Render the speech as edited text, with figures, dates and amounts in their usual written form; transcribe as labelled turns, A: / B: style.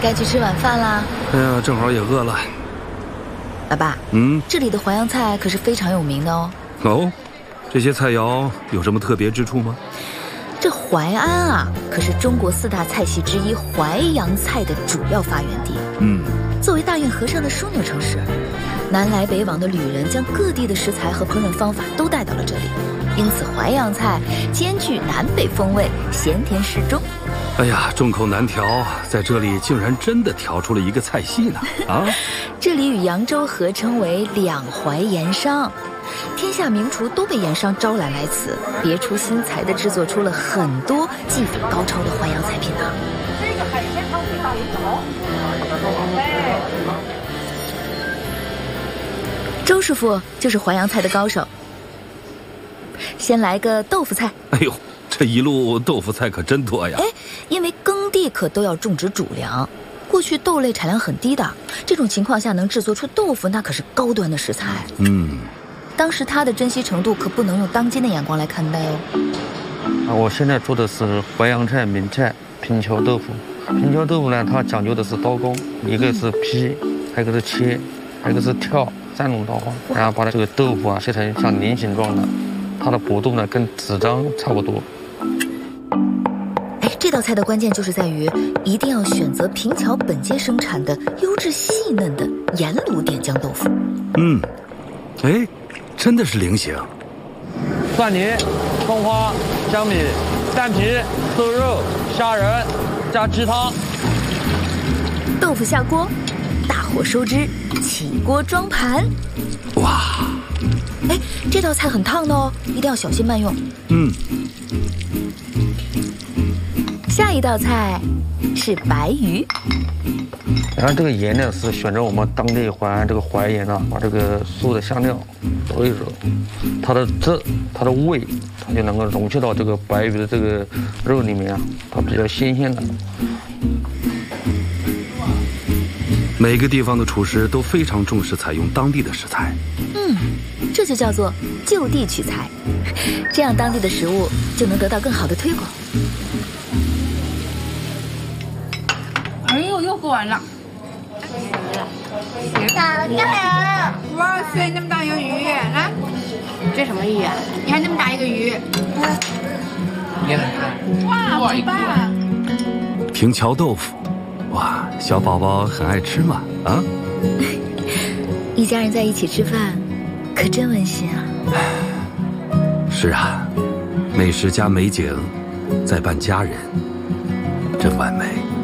A: 该去吃晚饭啦。
B: 哎呀，正好也饿了。
A: 爸爸，这里的淮扬菜可是非常有名的哦。
B: 哦，这些菜肴有什么特别之处吗？
A: 这淮安啊，可是中国4大菜系之一淮扬菜的主要发源地。作为大运河上的枢纽城市，南来北往的旅人将各地的食材和烹饪方法都带到了这里，因此淮扬菜兼具南北风味，咸甜适中。
B: 哎呀，众口难调，在这里竟然真的调出了一个菜系呢！啊，
A: 这里与扬州合称为两淮盐商，天下名厨都被盐商招揽来此，别出心裁地制作出了很多技法高超的淮扬菜品呢。
C: 这个海鲜汤底大鱼头，
A: 周师傅就是淮扬菜的高手。先来个豆腐菜。
B: 哎呦，这一路豆腐菜可真多呀！
A: 因为耕地可都要种植主粮，过去豆类产量很低的，这种情况下能制作出豆腐，那可是高端的食材。当时它的珍惜程度可不能用当今的眼光来看待哦。
D: 我现在做的是淮扬菜名菜平桥豆腐。平桥豆腐呢，它讲究的是刀工，一个是劈，还有一个是切，还有一个是跳，3种刀法，然后把这个豆腐啊切成像菱形状的，它的薄度呢跟纸张差不多。
A: 这道菜的关键就是在于一定要选择平桥本街生产的优质细嫩的盐卤点浆豆腐。
B: 真的是菱形。
D: 蒜泥、葱花、香米、蛋皮、瘦肉、虾仁加鸡汤。
A: 豆腐下锅，大火收汁，起锅装盘。
B: 哇！
A: 这道菜很烫的哦，一定要小心慢用。下一道菜是白鱼。
D: 然后这个盐呢是选择我们当地淮安这个淮盐啊，把这个所有的香料揉一揉，它的汁、它的味，它就能够融入到这个白鱼的这个肉里面啊，它比较新鲜的。
B: 每个地方的厨师都非常重视采用当地的食材。
A: 这就叫做就地取材，这样当地的食物就能得到更好的推广。
C: 哎呦，又喝完了。哇塞，那么大一个鱼，来，这什么鱼啊？你看那么大一个鱼，哇，好大！
B: 平桥豆腐，哇，小宝宝很爱吃嘛，啊？
A: 一家人在一起吃饭，可真温馨啊！
B: 是啊，美食加美景，再伴家人，真完美。